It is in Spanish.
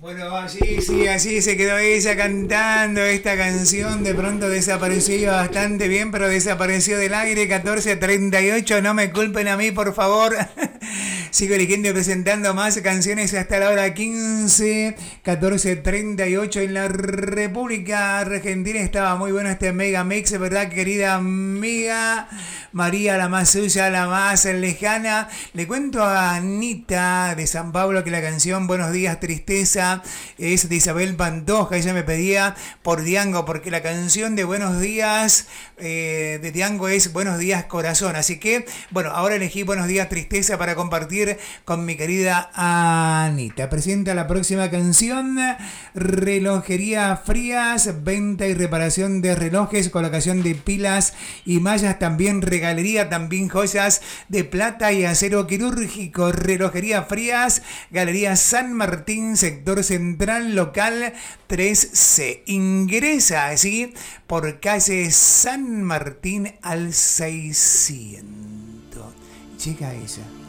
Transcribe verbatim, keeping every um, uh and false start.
Bueno, así, sí, así se quedó ella cantando esta canción. De pronto desapareció bastante bien, pero desapareció del aire. catorce treinta y ocho, no me culpen a mí, por favor. Sigo eligiendo y presentando más canciones hasta la hora quince, catorce treinta y ocho en la República Argentina. Estaba muy bueno este mega mix, ¿verdad, querida amiga? María, la más suya, la más lejana. Le cuento a Anita de San Pablo que la canción Buenos Días Tristeza es de Isabel Pantoja. Ella me pedía por Diango, porque la canción de Buenos Días eh, de Diango es Buenos Días Corazón. Así que, bueno, ahora elegí Buenos Días Tristeza para compartir con mi querida Anita. Presenta la próxima canción, Relojería Frías, venta y reparación de relojes, colocación de pilas y mallas, también regalería, también joyas de plata y acero quirúrgico. Relojería Frías, Galería San Martín, sector central, local tres C. Ingresa así por calle San Martín al seiscientos. Llega ella.